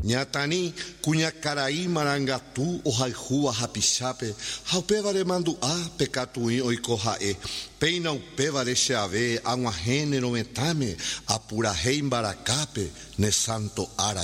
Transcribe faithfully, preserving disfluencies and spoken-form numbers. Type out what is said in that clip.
Ñatani, Cunhacaraí, Marangatu, Ohaihua, Rapichape, Haupevare Manduá, Pecatuí, Oicohae, Peina Upevare Xave, Aguahene, Nometame, Apurahei, Baracape, Nesanto Ara